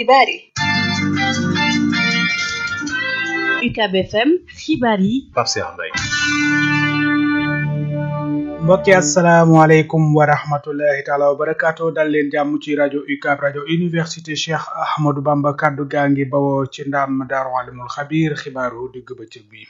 xibaar yi. UCAB FM xibaar yi. Pape Cheikh Mbaye. mbokki asalaamaaleykum wa rahmatullahi taala wa barakaatu dal leen jàmm ci rajo UCAB rajo université Cheikh Ahmadou Bamba kaddu gaa ngi bawoo ci ndam Daaru Alimul Xabiir xibaaru digg bëccëg bi.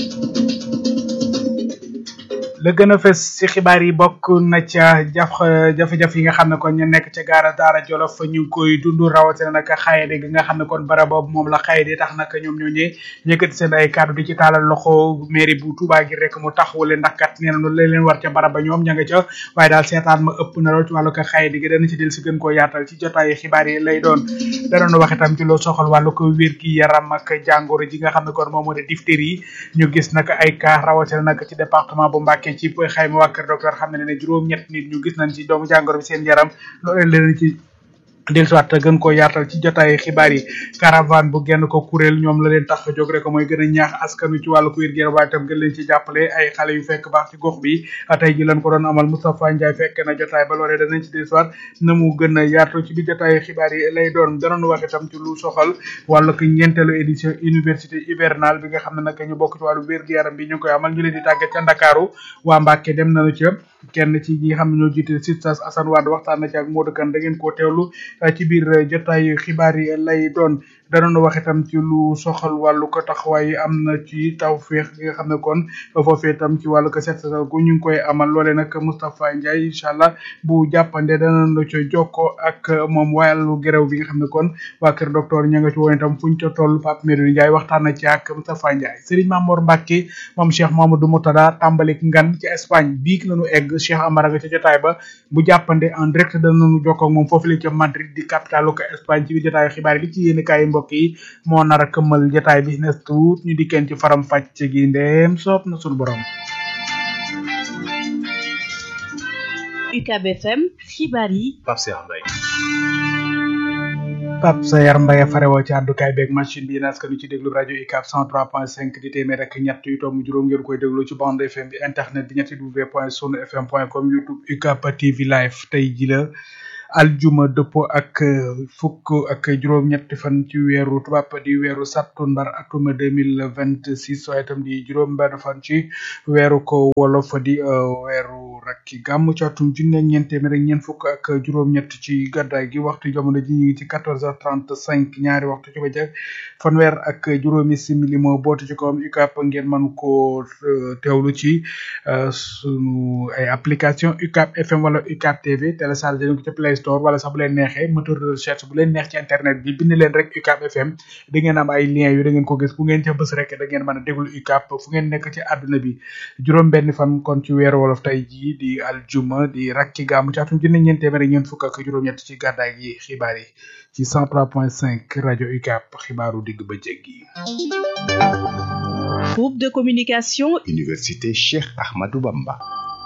la gën a fës ci xibaar yi bokk na ca jafe-jafe yi nga xam ne kon ñu nekk ca gaara Daara Jolof ñu ngi koy dund rawatina nag xayade gi nga xam ne kon barab boobu moom la xayade tax nag ñoom ñooñee yëkkati seen ay kàddu di ci taalal loxo mairie bu Touba gi rek mu taxawale ndax kat nee na loolu leen war ca barab ba ñoom ña nga ca waaye daal seetaan ma ëpp na lool ci wàllu ko xayade gi dana ci del si gën koo yaatal ci jotaayu xibaar yi lay doon danoon wax itam ci loo soxal wàllu ko wér gi yaram ak jàngoro ji nga xam ne kon moom moo di diphtérie ñu gis nag ay cas rawatina nag ci département bu Mbacké ci xayma waa kër docteur xam ne juróom-ñett nit ñu gis nañ ci doomu jàngoro bi seen yaram loolu leen ci dellusiwaat gën koo yaatal ci jotaay xibaar yi caravane bu genn ko kuréel ñoom la leen tax a jóg rek mooy gën a ñaax askanu ci wàllu wér gu yaram waaye itam gën leen ci jàppale ay xale yu fekk baax ci gox bi tey ji lañ ko doon amal Moustapha Ndiaye fekk na jotaay ba loolee danañ ci dellusiwaat na mu gën a yaatu ci biir jotaay xibaar yi lay doon danoon wax itam ci lu soxal wàllu ko ñeenteelu édition université hivernale bi nga xam ne nag ñu bokk ci wàllu wér gu yaram bi ñu ngi koy amal ñu leen di tàggat ca Ndakaaru waa Mbàkke dem nañu ca kenn ci ñi nga xam ne ñoo jiite Sistas Assane Wade waxtaan na ci ak Modou Kane da ngeen koo teewlu ci biir jotaayu xibaar yi lay doon danoon wax itam ci lu soxal wàllu ko taxawaay am na ci tawfeex gi nga xam ne kon foofee itam ci wàllu ko set setal gu ñu ngi koy amal loole nag Moustapha Ndiaye incha allah bu jàppande danañ la ca jokkoo ak moom wàllu gerew bi nga xam ne kon waa kër docteur ña nga ci woon itam fuñ ca toll Pape Medou Ndiaye waxtaan na ci ak Moustapha Ndiaye Serigne Mamour Mbacké moom Cheikh Mamadou Moutada tàmbalik ngan ci Espagne bii lañu egg Cheikh Amara nga ca jotaay ba bu jàppande en direct danañu jokkoo ak moom foofu la ca Madrid di capitale ko Espagne ci biir jotaayu xibaar yi li ci yéen kaay mbokk yi moo nar a këmmal jotaay bi nes tuut ñu dikkeen ci faram fàcc gi ndeem soob na suñu borom. UCAB FM xibaar yi. Pape Cheikh Mbaye. Pape Sayar Mbaye farewoo ci àddukaay beeg machine bi nas ka ñu ci déglu rajo UCAB 103.5 di téeméer rek ñett yu tomb juróom ngeen koy déglu ci bande FM bi internet bi ñetti www.sunfm.com YouTube UCAB TV live tey ji la aljuma dëppoo ak fukk ak juróom-ñetti fan ci weeru tubaab di weeru sattumbar atum 2026 waaye itam di juróom-benn fan ci weeru ko wolof di weeru rakki gàmm ci atum junne ñeent téeméer ak ñeent fukk ak juróom-ñett ci gàddaay gi waxtu jamono ji ñu ngi ci 14h35 ñaari waxtu ci bëccëg fanweer ak juróomi simili moo bootu ci kawam UCAB ngeen mën koo teewlu ci sunu ay application UCAB FM wala UCAB TV téléchargé ko ci Play Store wala sax bu leen neexee moteur de recherche bu leen neex ci internet bi bind leen rek UCAB FM da ngeen am ay lien yu da ngeen ko gis bu ngeen ca bës rek da ngeen mën a déglu UCAB fu ngeen nekk ci àdduna bi juróom benn fan kon ci weeru wolof tey jii di aljuma di rakki gàmmu ci atum junne ñeent téeméer ñeent fukk ak juróom-ñett ci gàddaay gi xibaar yi ci 103.5 rajo UCAB xibaaru digg bëccëg gi. Groupe de communication Université Cheikh Ahmadou Bamba.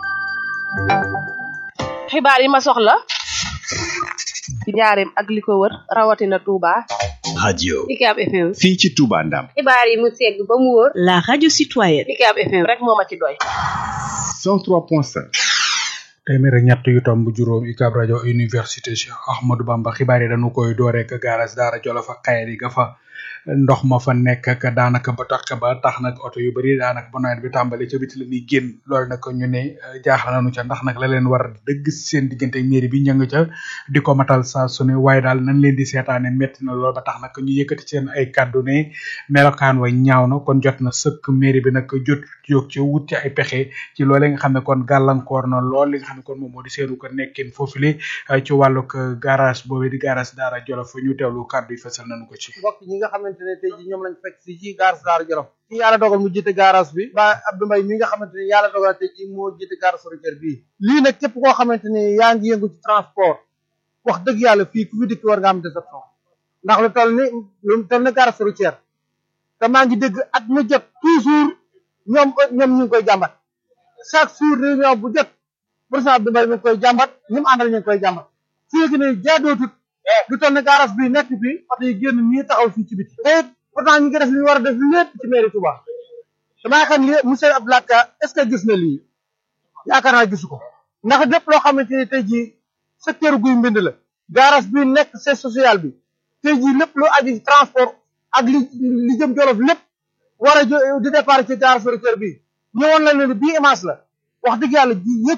xibaar yi ma soxla ci njaareem ak li ko wër rawatina Touba. radio UCAB FM. fii ci Touba Ndam. xibaar yi mu segg ba mu wóor. la radio citoyenne. UCAB FM rek moo ma ci doy. 103.5. téeméer ak ñett yu tomb juróom UCAB rajo université Cheikh Ahmadou Bamba xibaar yi dañu koy door rek garage Daara Jolof ak xayari ga fa ndox ma fa nekk ak daanaka ba tax nag oto yu bari daanaka ba nawet bi tàmbali ca biti la ñuy génn loolu nag ñu ne jaaxal nañu ca ndax nag la leen war dëgg seen diggante mairie bi ñëng ca di ko matal saa su ne waaye daal nañ leen di seetaane métti na lool ba tax nag ñu yëkkati seen ay kàddu ne melokaan wa ñaaw na kon jot na sëkk mairie bi nag jot jóg ci wut ci ay pexe ci loolee nga xam ne kon gàllankoor na lool li nga xam ne kon moom moo di seenu ko nekkin foofule ci wàllug garage boobee di garage Daara Jolof ñu teewlu kàddu yi fësal nañu ko ci. xamante ne tey ji ñoom lañ fekk si ci garage Daara Jolof ci yàlla dogal mu jiite garage bi ba Abdou Mbaye mi nga xamante ne yàlla dogal tey ji moo jiite garage routière bii lii nag képp koo xamante ne yaa ngi yëngu ci transport wax dëgg yàlla fii ku fi dikk war nga am déception ndax lu toll ni garage routière te maa ngi dégg at mu jot toujours ñoom ñu ngi koy jàmbat chaque jour réunion bu jot président Abdou Mbaye mi ngi koy jàmbat ñi mu àndal ñu ngi koy jàmbat fii ne jaadootut lu toll ne garage bi nekk fii oto yi génn nii taxaw fii ci biti te it pourtant ñu ngi def li ñu war a def lépp ci mairie Touba damaa xam ne monsieur Abdoulaye Ka est-ce que gis na lii yaakaar naa gisu ko ndax lépp loo xamante ni tey jii secteur guy mbind la garage bi nekk c'est social bi tey jii lépp lu aju transport ak li jëm Jolof lépp war a di départ ci gare routière bi ñëwoon la leen bii image la wax dëgg yàlla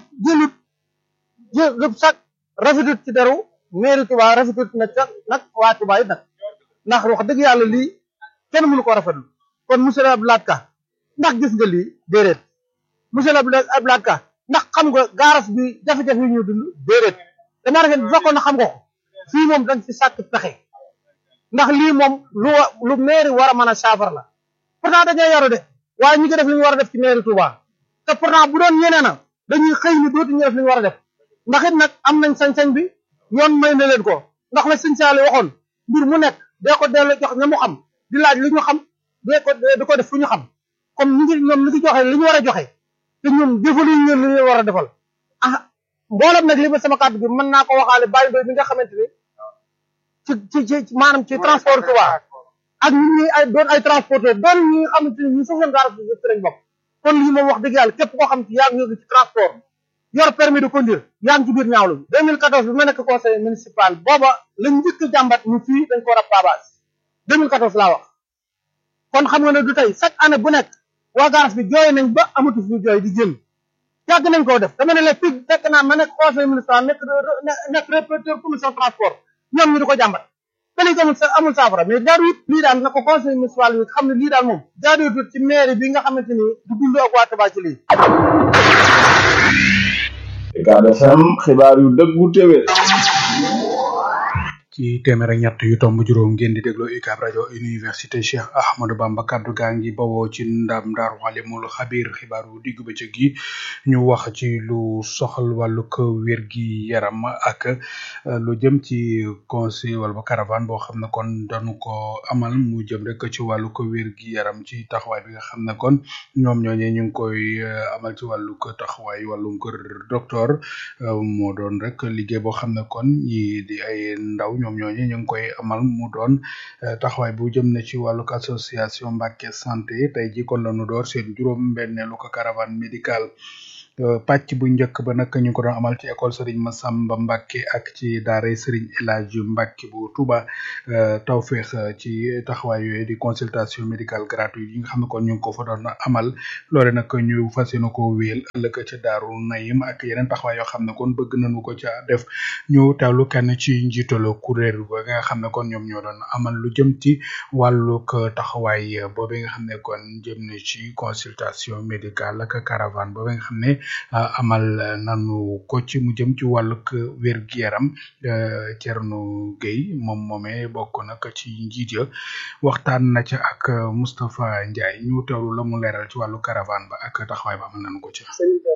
jëlut sax rafetut ci deru mairie Touba rafetut nag sax nag waa Touba it nag ndax wax dëgg yàlla lii kenn mënu ko rafetlu kon monsieur Abdoulaye Ka ndax gis nga lii déedéet monsieur Abdoulaye Ka ndax xam nga gaaras bi jafe-jafe yi ñu dund déedéet damaa defe bu fekkoon na xam nga ko fii moom dañ ci sàkk pexe ndax lii moom lu mairie war a mën a saafara la pourtant dañoo yaru de waaye ñi ngi def li ñu war a def ci mairie Touba te pourtant bu doon ñeneen na dañuy xëy ni dootuñu def li ñu war a def ndax it nag am nañ sañ-sañ bi yoon may na leen ko ndax la sëñ Saali waxoon mbir mu nekk dee ko delloo jox ña mu xam di laaj li ñu xam di ko def fu ñu xam comme ñoom ñu ngi joxe li ñu war a joxe te ñun defaluñ leen li ñu war a defal ah mboolem nag li ba sama kàddu bi mën naa ko waxaale bàyyi doy bi nga xamante ni ci maanaam ci transport Touba ak ñi ñuy doon ay transporteur doon ñi nga xamante ni ñu soxla gaara bi lañ bokk kon lii moom wax dëgg yàlla képp koo xam ci yaa ngi ci transport yor permis de conduire yaa ngi ci biir ñaawlu bi 2014 bi ma nekk conseil municipal booba lañ njëkk jàmbat ñu fii dañ ko war a pavage 2014 laa wax kon xam nga ne du tey chaque année bu nekk waa garas bi jooy nañ ba amatu fi jooy di jël yàgg nañ koo def dama ne la fii fekk naa ma nekk conseil municipal nekk rapporteur commission transport ñoom ñu di ko jàmbat te liñ ko amul saafara mais jaaduwut lii daal na ko conseil municipal bi xam ne lii daal moom jaaduwut ci mairie bi nga xamante ni du dund ak waa Touba ci lii Ucab FM xibaar yu dëggu téwé ci téeméer ak ñett yu tomb juróom ngeen di déglu UCAB rajo université Cheikh Ahmadou Bamba kaddu gaa ngi bawoo ci ndam Daaru Alimul Xabir xibaaru diggu bëccëg gi ñu wax ci lu soxal wàllu ko wér gi yaram ak lu jëm ci conseil wala caravane boo xam ne kon dañu ko amal mu jëm rek ci wàllu ko wér gi yaram ci taxawaay bi nga xam ne kon ñoom ñooñee ñu ngi koy amal ci wàllu ko taxawaay wàllum kër docteur moo doon rek liggéey boo xam ne kon ñi di ay ndaw ñoom ñooñu ñu ngi koy amal mu doon taxawaay bu jëm na ci wàllug association Mbacké santé tey ji kon lañu door seen juróom benneelu ko caravane médicale pàcc bu njëkk ba nag ñu ko doon amal ci école Serigne Massamba Mbacké ak ci daara Serigne El Hadji Mbacké bu Touba tawfeex ci taxawaay yooyu di consultation médicale gratuite yi nga xam ne kon ñu ngi ko fa doon amal loole nag ñu fas yéene ko wéyal ëllëg ca Daaru Nayim ak yeneen taxawaay yoo xam ne kon bëgg nañu ko ca def ñu teewlu kenn ci njiitalu kuréel ba nga xam ne kon ñoom ñoo doon amal lu jëm ci wàllug taxawaay boobu nga xam ne kon jëm na ci consultation médicale ak caravane boobu nga xam ne amal nanu ko ci mu jëm ci wàllug wér-gu-yaram Thierno Gueye moom moomee bokk nag ci njiit ya waxtaan na ca ak Moustapha Ndiaye ñu teewlu la mu leeral ci wàllu caravane ba ak taxawaay ba amal nanu ko ci.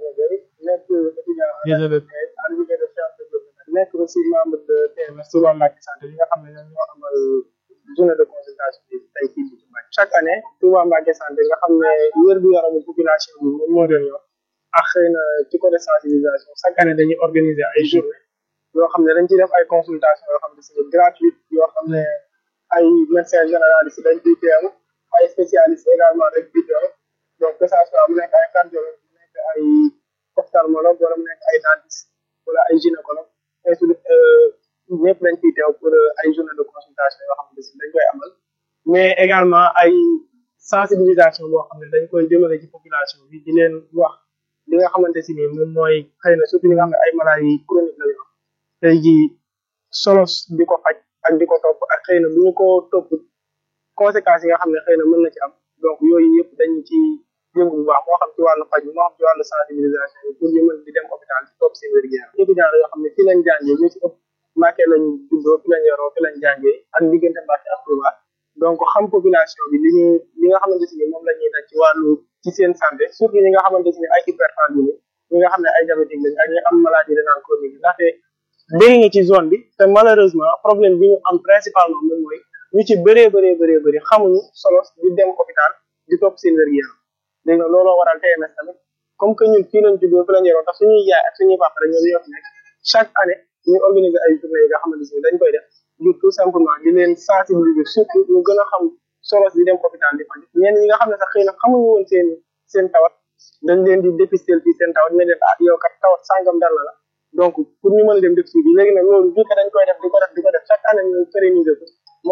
nekk aussi membre de TMS Touba Mbacké santé yi nga xam ne ñoom ñoo amal journée de consultation bi tey fii ci Mbacké chaque année Touba Mbacké santé nga xam ne wér-gu-yaramu population bi moom moo doon yor ak xëy na ci côté sensibilisation chaque année dañuy organiser ay journée yoo xam ne dañ ciy def ay consultation yoo xam ne c'est gratuite yoo xam ne ay médecins généralistes dañ ciy teew ay spécialistes également dañ ciy teew donc que ça soit mu nekk ay cardiologue mu nekk ay ophtalmologue wala mu nekk ay dentiste wala ay gynécologue ñëpp dañ ciy teew pour ay journée de consultation yoo xam ne dañ koy amal mais également ay sensibilisation boo xam ne dañ koy jëmale ci population bi di leen wax li nga xamante si ni moom mooy xëy na surtout li nga xam ne ay maladies chroniques la ñu am tey jii solos di ko faj ak di ko topp ak xëy na bu ñu ko topp conséquences yi nga xam ne xëy na mën na ci am donc yooyu yëpp dañu ci yëngu bu baax moo xam ci wàllu faj bi moo xam ci wàllu sensibilisation bi pour ñu mën di dem hôpital ci topp seen wér-gu-yaram étudiants la yoo xam ne fii lañ jàngee ñu ci ëpp Mbacké lañ juddoo fi lañ yoroo fi lañ jàngee ak diggante Mbacké ak Touba donc xam population bi li nga xamante si ni moom la ñuy daj ci wàllu ci seen santé surtout ñi nga xamante si ni ay hypertension ñi nga xam ne ay diabétique lañ ak ñi am maladie rénale chronique ndaxte bëri nga ci zone bi te malheureusement problème bi ñu am principalement moom mooy ñu ci bëree xamuñu solo di dem hôpital di topp seen wér-gu-yaram dégg nga looloo waral TMS tamit comme que ñun fii lañ juddoo fi lañ yoroo tax suñuy yaay ak suñuy papa rek ñoom ñoo fi nekk chaque année ñu organiser ay journée yi nga xamante ne dañ koy def ngir tout simplement di leen sensibiliser surtout ñu gën a xam solo di dem hôpital di faj ñenn ñi nga xam ne sax xëy na xamuñu woon seen tawat dañ leen di dépister fii seen tawat ne leen yow kat tawat sàngam dal na la donc pour ñu mën a dem def suivi léegi nag loolu vu que dañ koy def di ko def chaque année ñu pérenniser ko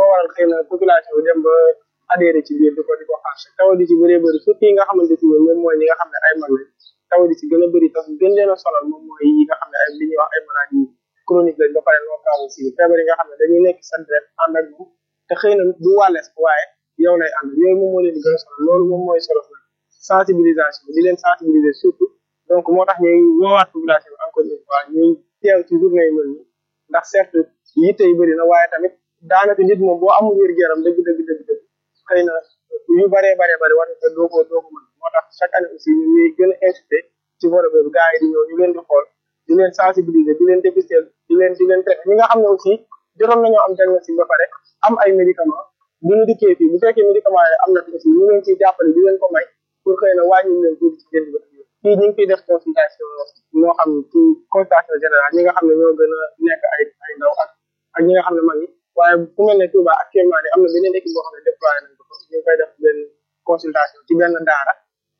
xëy na population bi dem ba adhéré ci biir di ko xaar taw di ci bëree bëri surtout yi nga xamante ni moom mooy ñi nga xam ne ay mag lañ taw di ci gën a bëri tax gën leen a sonal moom mooy yi nga xam ne ay li ñuy wax ay maladies chronique lañ ba pare noo gaaw aussi feebar yi nga xam ne dañuy nekk sa deret ànd ak moom te xëy na du wàllees waaye yow lay ànd yooyu moom moo leen di gën a sonal loolu moom mooy solo sensibilisation di leen sensibiliser surtout donc moo tax ñuy woowaat population bi encore une fois ñuy teew ci journée yi mel nii ndax certes yitte yi bëri na waaye tamit daanaka nit moom boo amul wér-gu-yaram dëgg xëy na yu bëree bëri war na doo ko mën moo tax chaque année aussi ñu ñuy gën a incité ci volet boobu gars yi di ñëw ñu leen di xool di leen sensibiliser di leen dépister di leen traiter ñi nga xam ne aussi jotoon nañoo am diagnostic ba pare am ay médicaments bu ñu dikkee fii bu fekkee médicaments yi am na aussi ñu leen ciy jàppale di leen ko may pour xëy na wàññi leen tuuti ci jënd ba fii ñu ngi fiy def consultation moo xam ci consultation générale ñi nga xam ne ñoo gën a nekk ay ndaw ak ñi nga xam ne mag ñi waaye fu mel ne Touba actuellement ni am na beneen équipe boo xam ne déployé nañ ko ñu koy def benn consultation ci benn daara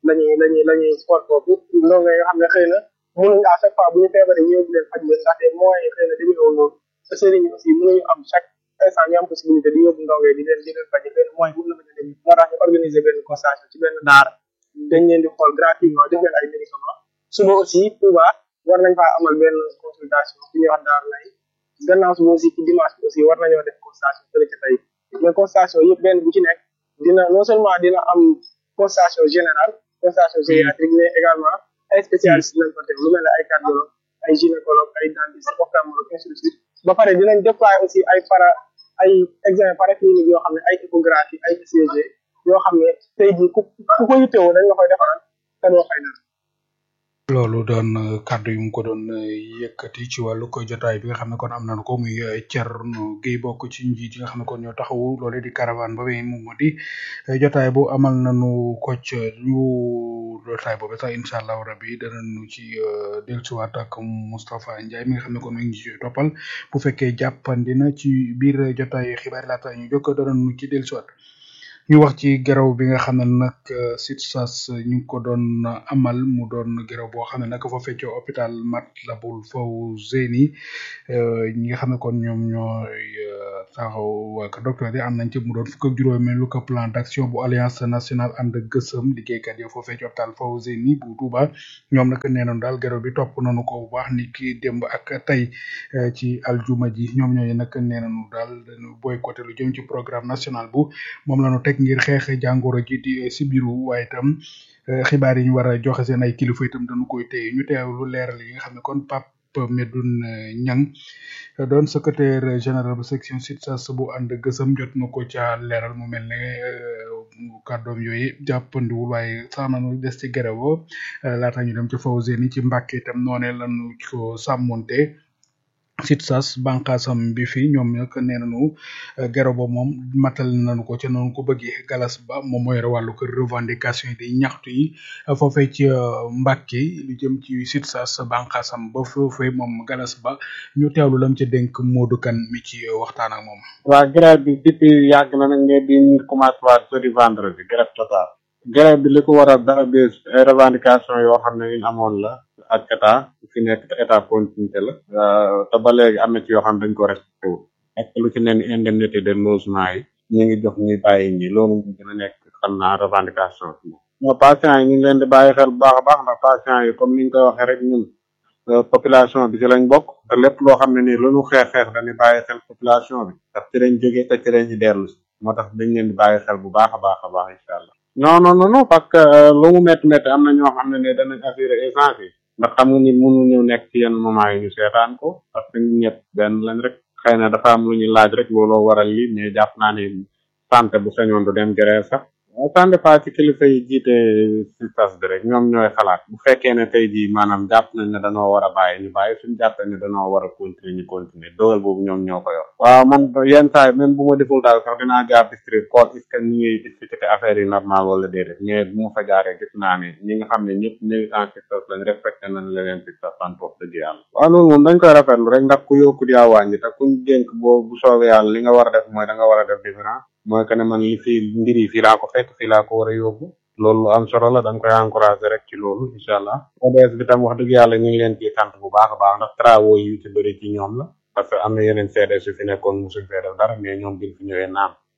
lañuy xool foofu ndongo yi nga xam ne xëy na mënuñ à chaque fois bu ñu feebaree ñëw leen faj leen ndaxte moyens yi xëy na demee woon noonu te sëriñ yi aussi mënuñu am chaque instant ñu am possibilité di yóbbu ndongo yi di leen faj xëy na moyens mën na bañ a dem moo tax ñu organiser benn consultation ci benn daara dañ leen di xool gratuitement def leen ay médicaments suba aussi Touba war nañ faa amal benn consultation fi ñuy wax daara lay gannaaw suba aussi ci dimanche bi aussi war nañoo def consultation fële ci tey mais consultation yëpp benn bu ci nekk dina non seulement dina am consultation générale consultation gériatrique mais également ay spécialistes lañ ko teg lu mel ne ay cardiologue ay gynécologue ay dentiste ophtalmologue ainsi de suite ba pare dinañ déployer aussi ay examen paraclinique yoo xam ne ay échographie ay ECG yoo xam ne tey jii ku ko yittewoo dañ la koy defaral te doo fay dara. loolu doon kàddu yu mu ko doon yëkkati ci wàllu ko jotaay bi nga xam ne kon am nañu ko muy Thierno Gueye bokk ci njiit yi nga xam ne kon ñoo taxawu loolee di caravane ba moom moo di jotaay bu amal nañu ko ca ñu jotaay boobu sax incha allah rabi danañu ci dellusiwaat ak Moustapha Ndiaye mi nga xam ne kon mi ngi ci toppal bu fekkee jàppandi na ci biir jotaay xibaar laata ñu jóg danañu ci dellusiwaat. ñu wax ci geraw bi nga xam ne nag SUTSAS ñu ngi ko doon amal mu doon geraw boo xam ne nag fa feccee hôpital Matlaboul Fawzeyni ñi nga xam ne kon ñoom ñooy taxaw ak docteur yi am nañ ci mu doon fukk ak juróomi lu ko plan d'action bu alliance nationale ànd gësëm liggéeykat yi foofee ci hôpital Fawzeyni bu Touba ñoom nag nee nañ daal geraw bi topp nañu ko bu baax ni ki démb ak tey ci aljuma ji ñoom ñooyu nag nee nañu daal dañu boycotté lu jëm ci programme national bu moom lañu teg ngir xeex jàngoro ji di sibiru waaye itam xibaar yi ñu war a joxe seen ay kilifa itam dañu koy téye ñu teewlu leeral yi nga xam ne kon Pape Medoune Niang doon secrétaire général bu section SUTSAS bu ànd gësëm jot na ko ca leeral mu mel ne kàddoom yooyu jàppandiwul waaye sax nañu des ci gerewo laata ñu dem ci Fawzeyni ci Mbàkke itam noonee lañu ko sàmmonte SUTSAS bànqaasam bi fi ñoom nag nee nañu gero ba moom matal nañu ko ca noonu ko bëggee galas ba moom mooy wàllu kër revendication yi di ñaxtu yi foofee ci Mbàkke lu jëm ci SUTSAS bànqaasam ba foofee moom galas ba ñu teewlu lam ca dénk Modou Kane mi ci waxtaan ak moom. waa grève bi depuis yàgg na nag mais bi ñu commencé waat jeudi vendredi grève total grève bi li ko waral dara bi revendication yoo xam ne ñu amoon la ak état fi nekk te état continuité la te ba léegi am na ci yoo xam ne dañ ko respecté wu ak lu ci nen indemnité de logement yi ñu ngi jox ñuy bàyyi ñi loolu dina nekk xam naa revendication bi ñoo patients yi ñu ngi leen di bàyyi xel bu baax a baax ndax patients yi comme ni ñu koy waxee rek ñun population bi ci lañ bokk te lépp loo xam ne nii lu ñu xeex dañuy bàyyi xel population bi ndax ci lañ jógee te ci lañ ci dellu si moo tax dañ leen di bàyyi xel bu baax a baax incha allah non parce que lu mu métti am na ñoo xam ne ne danañ assurer essence yi ndax xam nga ni mënu ñëw nekk ci yenn moment yi ñu seetaan ko parce que ñett benn lañ rek xëy na dafa am lu ñu laaj rek looloo waral li mais jàpp naa ne santé bu sañoon du dem grève sax ça dépend ci kilifa yi jiite SUTSAS bi rek ñoom ñooy xalaat bu fekkee ne tey jii maanaam jàpp nañ ne dañoo war a bàyyi ñu bàyyi suñu jàppee ne dañoo war a continuer ñu continuer dogal boobu ñoom ñoo ko yor waaw man yenn saa yi même bu ma deful daal sax dinaa jaar district xool est-ce que ñi ngi discuter affaire yi normal wala déedéet mais bu ma fa jaaree gis naa ne ñi nga xam ne ñëpp militant SUTSAS lañ respecté nañ la leen SUTSAS sant wax dëgg yàlla waaw loolu moom dañ koy rafetlu rek ndax ku yokkut yaa wàññi te kuñ dénk boo bu soobee yàlla li nga war a def mooy da nga war a def différence mooy que ne man li fii mbir yi fii laa ko fekk fii laa ko war a yóbbu loolu lu am solo la dañ koy encouragé rek ci loolu incha allah ODS bi tam wax dëgg yàlla ñu ngi leen ciy sant bu baax a baax ndax travaux yi ci bëri ci ñoom la parce que am na yeneen CDS yu fi nekkoon mosuñ fee def dara mais ñoom biñ fi ñëwee naam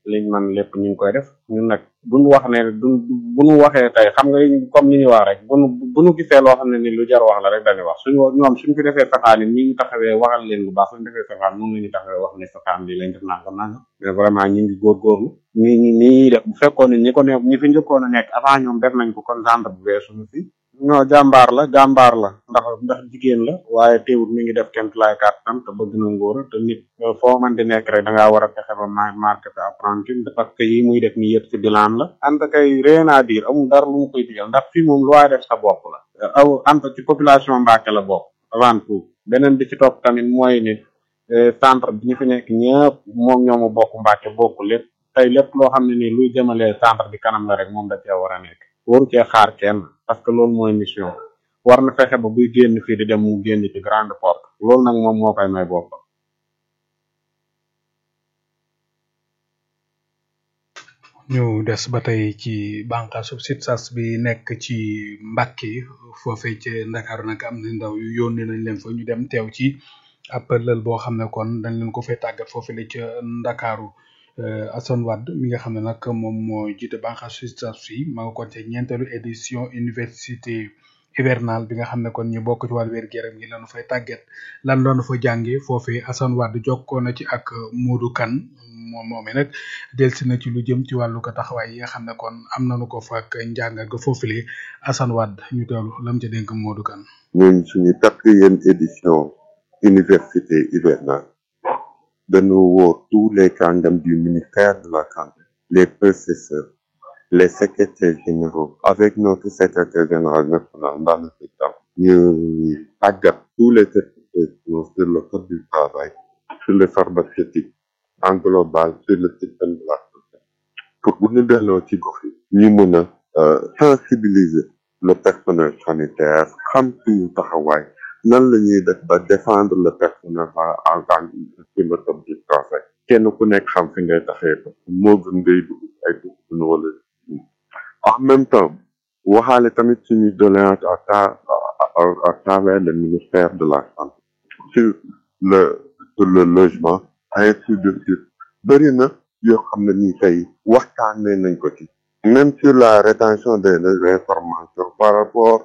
liñ man lépp ñu ngi koy def ñun nag buñu wax ne buñu waxee tey xam nga comme ni ñu wax rek buñu gisee loo xam ne ni lu jar wax la rek dañuy wax ñoom suñu fi defee safaan yi ni ñu taxawee waxal leen lu baax suñu defee safaan moom la ñu taxawee wax ne safaan lii lañ def nangam mais vraiment ñu ngi góorgóorlu nii def bu fekkoon ne ñi fi njëkkoon a nekk avant ñoom def nañ ko kon genre bu bees suñu fi non jàmbaar la ndax jigéen la waaye teewul mi ngi def kenn laay kàttan te bëgg na ngóor te nit foo man di nekk rek da ngaa war a fexe ba marqué sa apprenti parce que yi muy def ni yëpp ci bilan la anta kay rien à dire amul dara lu mu koy digal ndax fii moom lu waay def sa bopp la anta ci population Mbacké la bokk avant tout beneen bi ci topp tamit mooy ni centre bi ñu fi nekk ñëpp moom ñoomu bokk Mbacké bokk lépp tey lépp loo xam ne nii luy jëmalee centre bi kanam la rek moom da cee war a nekk waru cee xaar kenn parce que loolu mooy mission war na fexe ba buy génn fii di dem mu génn ci grande porte loolu nag moom moo koy may boppam. ñu des ba tey ci bànqaasu SUTSAS bi nekk ci Mbacké foofee ci Ndakaaru nag am na ndaw yu yónnee nañ leen fa ñu dem teew ci ab lël boo xam ne kon dañ leen ko fay tàggat foofee la ca Ndakaaru. Assane Wade mi nga xam ne nag moom moo jiite bànqaasu SUTSAS fii ma nga kon ci ñeenteelu édition université hivernale bi nga xam ne kon ñu bokk ci wàllu wér-gu-yaram gi lañu fay tàggat lan lañu fa jàngee foofee Assane Wade jokkoo na ci ak Modou Kane moom nag delsi na ci lu jëm ci wàllu ko taxawaay yi nga xam ne kon am nañu ko fa ak njàngat ga foofule Assane Wade ñu teewlu lam ca dénk Modou Kane. ñun suñu 4e édition université hivernale dañu woo tous les kàngam du ministère de la santé, les professeurs, les secrétaires généraux, avec notre secrétaire général national dans le secteur. Ñu tàggat tous les secrétaires sur le code du travail, sur le pharmaceutique, en global sur le système de la santé. Pour bu ñu delloo ci gox yi ñu mën a sensibiliser le personnel sanitaire, xam suñu taxawaay nan la ñuy def ba défendre le personnel en tant que sur le code du travail. Kenn ku nekk xam fi ngay taxee ko moo gën ngay dugg ay dugg wala en même temps waxaale tamit suñu doléance à travers le ministère de la santé sur le logement ainsi de suite bëri na yoo xam ne nii tey waxtaanee nañ ko ci même sur la rétention des informations par rapport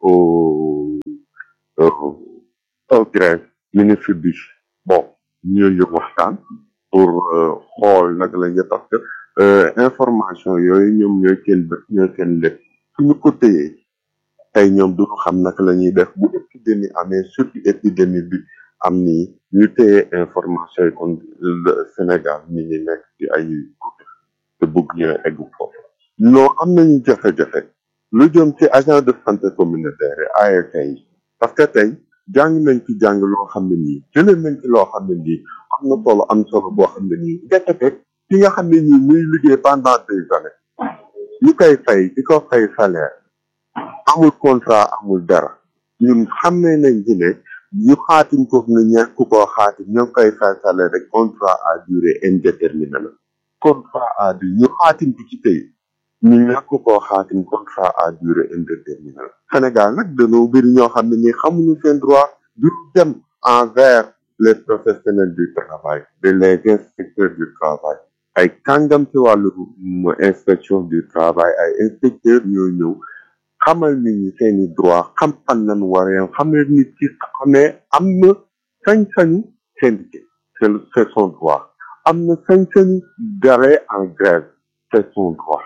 au grève ministre bi bon ñooy waxtaan pour xool naka la ñu parce que information yooyu ñoom ñooy seen lépp suñu ko téyee tey ñoom duñu xam naka la ñuy def bu épidémie amee surtout épidémie bi am nii ñu téyee information yi kon Sénégal ni ñu nekk ci ay te bëgg ñu egg foofu non am nañu jafe-jafe lu jëm ci agent de santé communautaire yi ART yi parce que tey jàng nañ ci jàng loo xam ne nii jëlee nañ ci loo xam ne nii am solo boo xam ne nii ndekete ki nga xam ne nii muy liggéey pendant des années ñu koy fay di ko fay salaire amul contrat amul dara ñun xam nañ ci ne ñu xaatim ko ne ñàkk koo xaatim ñoo koy fay salaire rek contrat à durée indéterminée la contrat à durée ñu xaatim ko ci tey ñu ñàkk koo xaatim contrat à durée indéterminée la Sénégal nag dañoo bëri ñoo xam ne nii xamuñu seen droit du dem envers les professionnels du travail les inspecteurs du travail ay kàngam ci wàllu inspection du travail ay inspecteurs ñoo ñëw xamal nit ñi seeni droit xam fan lañ waree xamal nit ci xamee am na sañ-sañu syndiqué c'est son droit am na sañ-sañu d'aller en grève c'est son droit.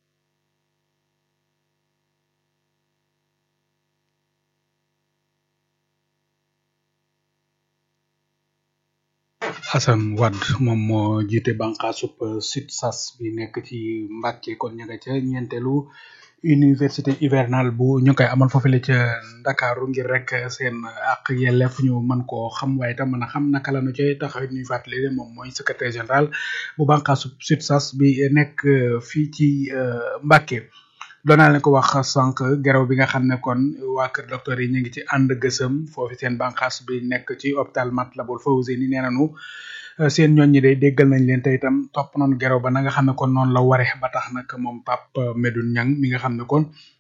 Assane Wade moom moo jiite bànqaasub SUTSAS bi nekk ci Mbacké kon ña nga ca ñeenteelu université hivernale bu ñu koy amal foofu la ca Ndakaaru ngir rek seen ak yelleef ñu mën koo xam waaye tam mën a xam naka la ñu cay taxaw ñuy fàttali ne moom mooy secrétaire général bu bànqaasub SUTSAS bi nekk fii ci Mbacké. doonaa leen ko wax sànq geraw bi nga xam ne kon waa kër docteur yi ñu ngi ci ànd gësëm foofu seen bànqaas bi nekk ci hôpital Matlaboul Fawzeyni nee nañu seen ñooñ ñi day déggal nañ leen te itam topp noonu geraw ba na nga xam ne kon noonu la ware ba tax nag moom Pape Medoune Niang mi nga xam ne kon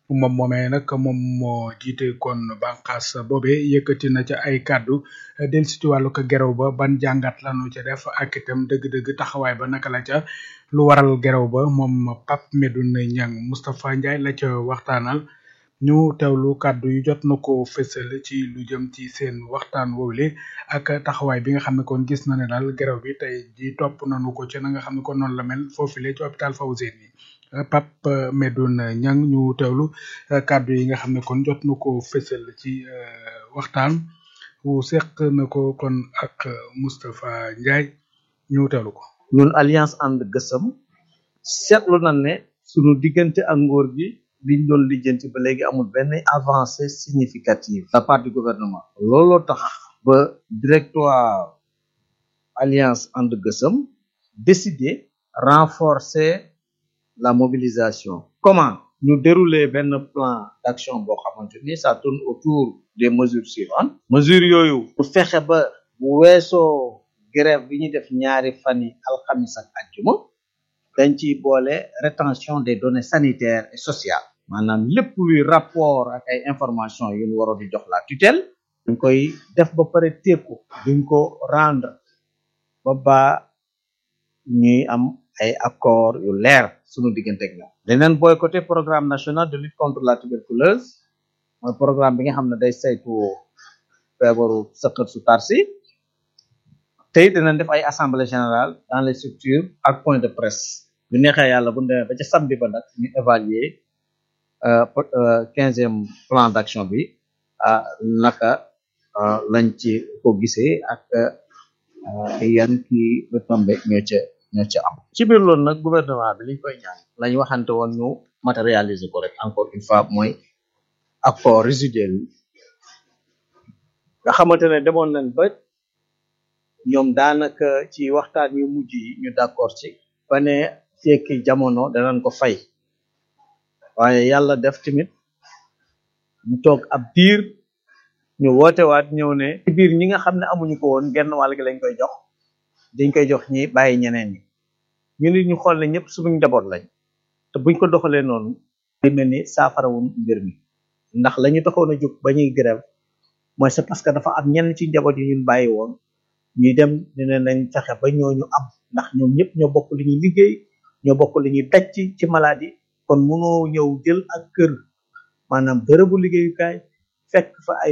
moom moomee nag moom moo jiite kon bànqaas boobe yëkkati na ca ay kàddu del si ci wàllu ko gerew ba ban jàngat lanu ca def ak itam dëgg-dëgg taxawaay ba naka la ca lu waral gerew ba moom Pape Medoune Niang Moustapha Ndiaye la ca waxtaanal ñu teewlu kàddu yu jot na ko fësal ci lu jëm ci seen waxtaan woowule ak taxawaay bi nga xam ne kon gis na ne daal gerew bi tey ji topp nanu ko ci na nga xam ne kon noonu la mel foofule ci hôpital Fawzeyni Pape Medoune Niang ñu teewlu kàddu yi nga xam ne kon jot na ko fësal ci waxtaan wu seq na ko kon ak Moustapha Ndiaye ñu teewlu ko. ñun alliance ànd gësam seetlu nañ ne sunu diggante ak nguur gi liñ doon lijjanti ba léegi amul benn avancée significative de la part du gouvernement looloo tax ba directoire alliance ànd gësam décidé renforcer la mobilisation comment ñu dérouler benn plan d'action boo xamante ni ça tourne autour des mesures suivantes mesures yooyu pour fexe ba bu weesoo grève bi ñuy def ñaari fan yi alxamis ak àjjuma dañ ciy boole rétention des données sanitaires et sociales maanaam lépp luy rapport ak ay information yu ñu waroon di jox la tutelle duñ koy def ba pare téeku duñ ko rendre ba ñuy am ay accord yu leer suñu diggante ak ñoom leneen boycotté programme national de lutte contre la tuberculose mooy programme bi nga xam ne day saytu feebaru sëqët su tarsi tey dinañ def ay assemblée générale dans les structures ak point de presse bu neexee yàlla bu demee ba ca samedi ba nag ñu évaluer 15e plan d'action bi naka lañ ci ko gisee ak yan kii retombé ñoo ca am ci biir loolu nag gouvernement bi liñ koy ñaan lañ waxante woon ñu matérialiser ko rek encore une fois mooy accord résiduel yi nga xamante ne demoon nañ ba ñoom daanaka ci waxtaan yu mujj yi ñu d'accord ci ba ne fekki jamono danañ ko fay waaye yàlla def tamit ñu toog ab diir ñu woote waat ñëw ne ci biir ñi nga xam ne amuñu ko woon genn wàll gi lañ koy jox dañ koy jox ñi bàyyi ñeneen ñi ñu nit ñu xool ne ñëpp suñu njaboot lañ te buñ ko doxalee noonu day mel ni saafarawun mbir mi ndax la ñu taxoon a jóg ba ñuy grève mooy c'est parce que dafa am ñenn ci njaboot yi ñun bàyyi woon ñuy dem ne nañ fexe ba ñooñu am ndax ñoom ñëpp ñoo bokk li ñuy liggéey ñoo bokk li ñuy daj ci maladie kon mënoo ñëw jël ak kër maanaam bërëbu liggéeyukaay fekk fa ay